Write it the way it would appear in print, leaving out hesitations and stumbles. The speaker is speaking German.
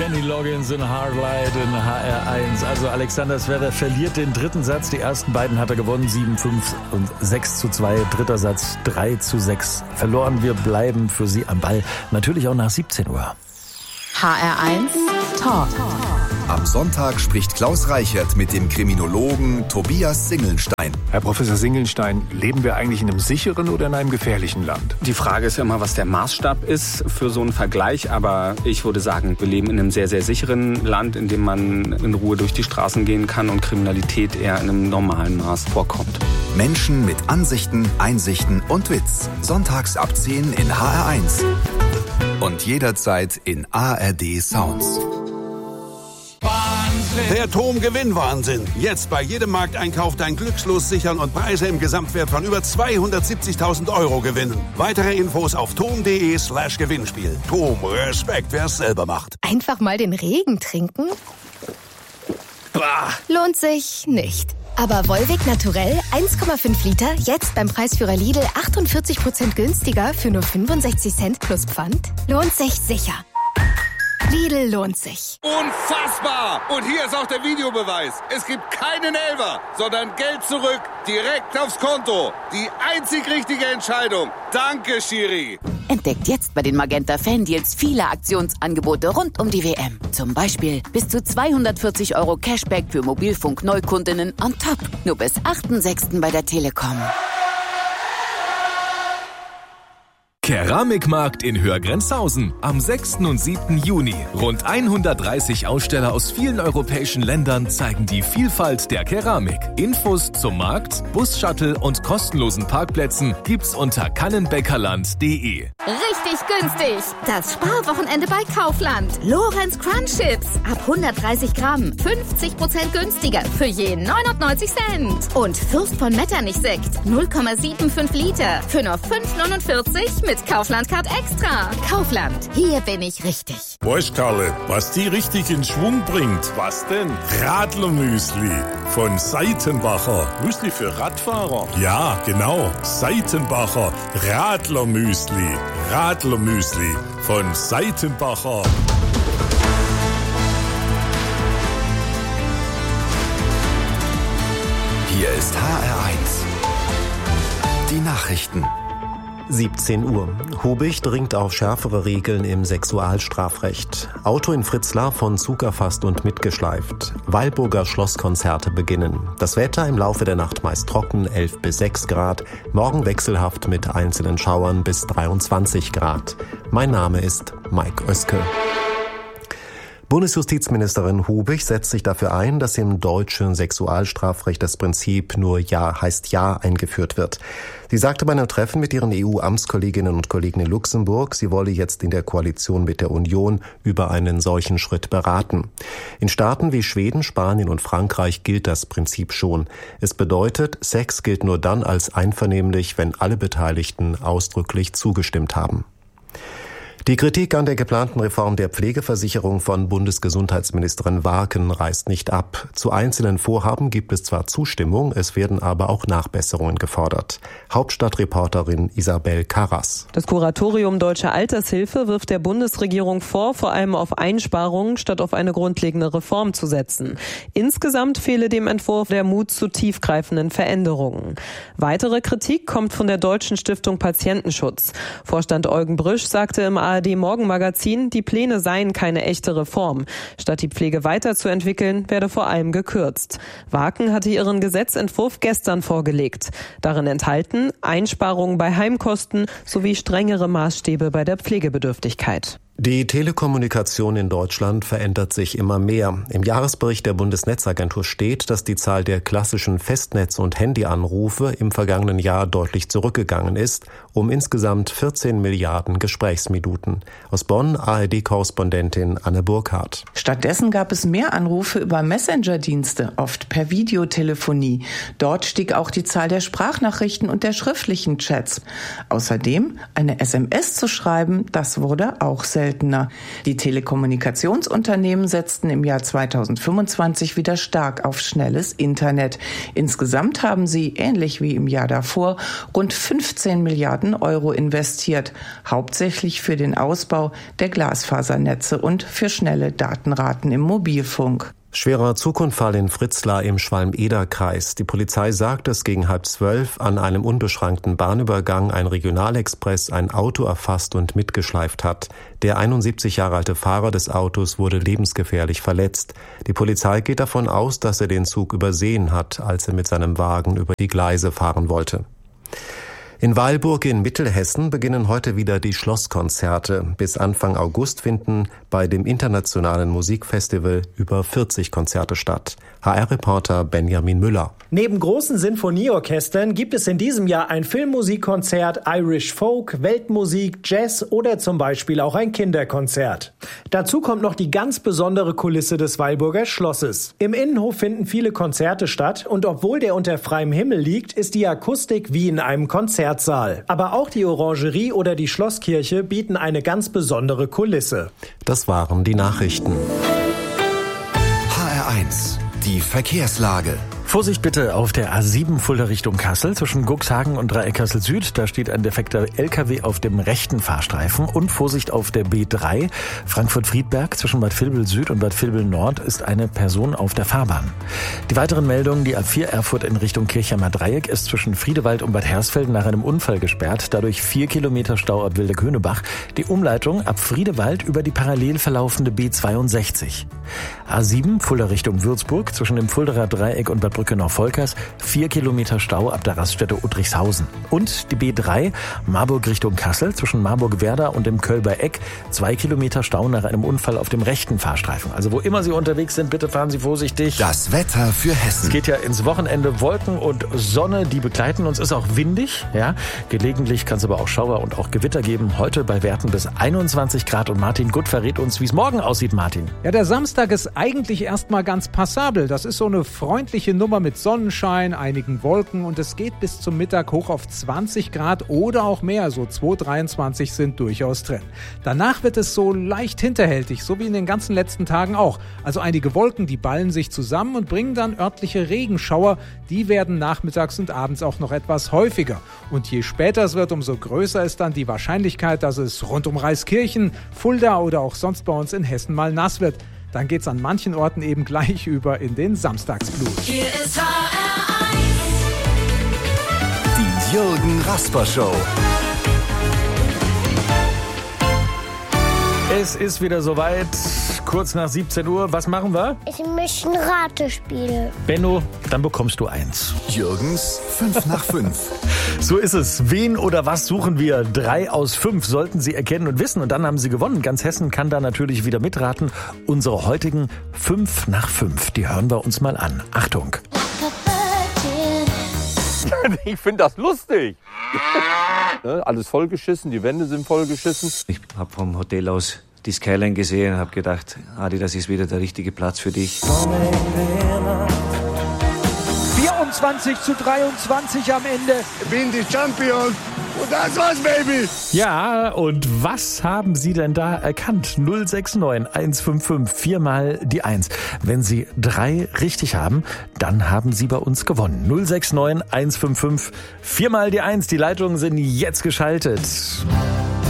Kenny Loggins in Hardlight in HR1. Also Alexander Zverev verliert den dritten Satz. Die ersten beiden hat er gewonnen, 7-5 und 6-2. Dritter Satz 3-6 verloren. Wir bleiben für Sie am Ball. Natürlich auch nach 17 Uhr. HR1 Talk. Am Sonntag spricht Klaus Reichert mit dem Kriminologen Tobias Singelnstein. Herr Professor Singelnstein, leben wir eigentlich in einem sicheren oder in einem gefährlichen Land? Die Frage ist ja immer, was der Maßstab ist für so einen Vergleich. Aber ich würde sagen, wir leben in einem sehr, sehr sicheren Land, in dem man in Ruhe durch die Straßen gehen kann und Kriminalität eher in einem normalen Maß vorkommt. Menschen mit Ansichten, Einsichten und Witz. Sonntags ab 10 in HR1. Und jederzeit in ARD Sounds. Der TOM-Gewinn-Wahnsinn. Jetzt bei jedem Markteinkauf dein Glückslos sichern und Preise im Gesamtwert von über 270.000 € gewinnen. Weitere Infos auf tom.de/Gewinnspiel. TOM, Respekt, wer es selber macht. Einfach mal den Regen trinken? Bah. Lohnt sich nicht. Aber Volvic Naturell 1,5 Liter, jetzt beim Preisführer Lidl 48% günstiger für nur 65 Cent plus Pfand? Lohnt sich sicher. Lidl lohnt sich. Unfassbar! Und hier ist auch der Videobeweis. Es gibt keinen Elfer, sondern Geld zurück, direkt aufs Konto. Die einzig richtige Entscheidung. Danke, Schiri. Entdeckt jetzt bei den Magenta Fan-Deals viele Aktionsangebote rund um die WM. Zum Beispiel bis zu 240 € Cashback für Mobilfunk-Neukundinnen on top. Nur bis 8.6. bei der Telekom. Keramikmarkt in Hörgrenzhausen am 6. und 7. Juni. Rund 130 Aussteller aus vielen europäischen Ländern zeigen die Vielfalt der Keramik. Infos zum Markt, Bus-Shuttle und kostenlosen Parkplätzen gibt's unter kannenbäckerland.de. Richtig günstig! Das Sparwochenende bei Kaufland. Lorenz Crunch Chips ab 130 Gramm. 50% günstiger für je 99 Cent. Und Fürst von Metternich Sekt 0,75 Liter für nur 5,49 mit Kaufland-Card Extra. Kaufland, hier bin ich richtig. Weißt Karle, was die richtig in Schwung bringt? Was denn? Radlermüsli von Seitenbacher. Müsli für Radfahrer? Ja, genau. Seitenbacher Radlermüsli. Radlermüsli von Seitenbacher. Hier ist HR1. Die Nachrichten. 17 Uhr. Hubich dringt auf schärfere Regeln im Sexualstrafrecht. Auto in Fritzlar von Zug erfasst und mitgeschleift. Weilburger Schlosskonzerte beginnen. Das Wetter im Laufe der Nacht meist trocken, 11 bis 6 Grad. Morgen wechselhaft mit einzelnen Schauern bis 23 Grad. Mein Name ist Mike Oeske. Bundesjustizministerin Hubich setzt sich dafür ein, dass im deutschen Sexualstrafrecht das Prinzip nur Ja heißt Ja eingeführt wird. Sie sagte bei einem Treffen mit ihren EU-Amtskolleginnen und Kollegen in Luxemburg, sie wolle jetzt in der Koalition mit der Union über einen solchen Schritt beraten. In Staaten wie Schweden, Spanien und Frankreich gilt das Prinzip schon. Es bedeutet, Sex gilt nur dann als einvernehmlich, wenn alle Beteiligten ausdrücklich zugestimmt haben. Die Kritik an der geplanten Reform der Pflegeversicherung von Bundesgesundheitsministerin Warken reißt nicht ab. Zu einzelnen Vorhaben gibt es zwar Zustimmung, es werden aber auch Nachbesserungen gefordert. Hauptstadtreporterin Isabel Karras. Das Kuratorium Deutsche Altershilfe wirft der Bundesregierung vor, vor allem auf Einsparungen statt auf eine grundlegende Reform zu setzen. Insgesamt fehle dem Entwurf der Mut zu tiefgreifenden Veränderungen. Weitere Kritik kommt von der Deutschen Stiftung Patientenschutz. Vorstand Eugen Brüsch sagte im ARD-Morgenmagazin, die Pläne seien keine echte Reform. Statt die Pflege weiterzuentwickeln, werde vor allem gekürzt. Warken hatte ihren Gesetzentwurf gestern vorgelegt. Darin enthalten Einsparungen bei Heimkosten sowie strengere Maßstäbe bei der Pflegebedürftigkeit. Die Telekommunikation in Deutschland verändert sich immer mehr. Im Jahresbericht der Bundesnetzagentur steht, dass die Zahl der klassischen Festnetz- und Handyanrufe im vergangenen Jahr deutlich zurückgegangen ist, um insgesamt 14 Milliarden Gesprächsminuten. Aus Bonn ARD-Korrespondentin Anne Burkhardt. Stattdessen gab es mehr Anrufe über Messenger-Dienste, oft per Videotelefonie. Dort stieg auch die Zahl der Sprachnachrichten und der schriftlichen Chats. Außerdem eine SMS zu schreiben, das wurde auch selten. seltener. Die Telekommunikationsunternehmen setzten im Jahr 2025 wieder stark auf schnelles Internet. Insgesamt haben sie, ähnlich wie im Jahr davor, rund 15 Milliarden Euro investiert, hauptsächlich für den Ausbau der Glasfasernetze und für schnelle Datenraten im Mobilfunk. Schwerer Zugunfall in Fritzlar im Schwalm-Eder-Kreis. Die Polizei sagt, dass gegen 11:30 an einem unbeschrankten Bahnübergang ein Regionalexpress ein Auto erfasst und mitgeschleift hat. Der 71 Jahre alte Fahrer des Autos wurde lebensgefährlich verletzt. Die Polizei geht davon aus, dass er den Zug übersehen hat, als er mit seinem Wagen über die Gleise fahren wollte. In Weilburg in Mittelhessen beginnen heute wieder die Schlosskonzerte. Bis Anfang August finden bei dem internationalen Musikfestival über 40 Konzerte statt. HR-Reporter Benjamin Müller. Neben großen Sinfonieorchestern gibt es in diesem Jahr ein Filmmusikkonzert, Irish Folk, Weltmusik, Jazz oder zum Beispiel auch ein Kinderkonzert. Dazu kommt noch die ganz besondere Kulisse des Weilburger Schlosses. Im Innenhof finden viele Konzerte statt und obwohl der unter freiem Himmel liegt, ist die Akustik wie in einem Konzertsaal. Aber auch die Orangerie oder die Schlosskirche bieten eine ganz besondere Kulisse. Das waren die Nachrichten. HR1, die Verkehrslage. Vorsicht bitte auf der A7 Fulda Richtung Kassel zwischen Guxhagen und Dreieck Kassel Süd. Da steht ein defekter LKW auf dem rechten Fahrstreifen. Und Vorsicht auf der B3 Frankfurt-Friedberg zwischen Bad Vilbel Süd und Bad Vilbel Nord ist eine Person auf der Fahrbahn. Die weiteren Meldungen: Die A4 Erfurt in Richtung Kirchheimer Dreieck ist zwischen Friedewald und Bad Hersfelden nach einem Unfall gesperrt. Dadurch 4 Kilometer Stau ab Wildeköhnebach. Die Umleitung ab Friedewald über die parallel verlaufende B62. A7 Fulda Richtung Würzburg zwischen dem Fulderer Dreieck und Bad Brücke-Volkers 4 Kilometer Stau ab der Raststätte Uttrichshausen. Und die B3 Marburg Richtung Kassel zwischen Marburg-Werder und dem Kölber Eck 2 Kilometer Stau nach einem Unfall auf dem rechten Fahrstreifen. Also wo immer Sie unterwegs sind, bitte fahren Sie vorsichtig. Das Wetter für Hessen. Es geht ja ins Wochenende. Wolken und Sonne, die begleiten uns. Ist auch windig. Ja. Gelegentlich kann es aber auch Schauer und auch Gewitter geben. Heute bei Werten bis 21 Grad. Und Martin Gutt verrät uns, wie es morgen aussieht, Martin. Ja, der Samstag ist eigentlich erstmal ganz passabel. Das ist so eine freundliche Nummer mit Sonnenschein, einigen Wolken und es geht bis zum Mittag hoch auf 20 Grad oder auch mehr, so 23 sind durchaus drin. Danach wird es so leicht hinterhältig, so wie in den ganzen letzten Tagen auch. Also einige Wolken, die ballen sich zusammen und bringen dann örtliche Regenschauer. Die werden nachmittags und abends auch noch etwas häufiger. Und je später es wird, umso größer ist dann die Wahrscheinlichkeit, dass es rund um Reiskirchen, Fulda oder auch sonst bei uns in Hessen mal nass wird. Dann geht's an manchen Orten eben gleich über in den Samstagsblues. Hier ist HR1. Die Jürgen Rasper Show. Es ist wieder soweit, kurz nach 17 Uhr. Was machen wir? Ich möchte ein Ratespiel. Benno, dann bekommst du 1. Jürgens 5 nach 5. So ist es. Wen oder was suchen wir? 3 aus 5 sollten Sie erkennen und wissen. Und dann haben Sie gewonnen. Ganz Hessen kann da natürlich wieder mitraten. Unsere heutigen 5 nach 5, die hören wir uns mal an. Achtung. Ich finde das lustig. Alles vollgeschissen, die Wände sind vollgeschissen. Ich habe vom Hotel aus die Skyline gesehen und habe gedacht, Adi, das ist wieder der richtige Platz für dich. 24:23 am Ende. Ich bin die Champion. Und das war's, Baby. Ja, und was haben Sie denn da erkannt? 069 155 4 mal die 1. Wenn Sie 3 richtig haben, dann haben Sie bei uns gewonnen. 069 155 4 mal die 1. Die Leitungen sind jetzt geschaltet.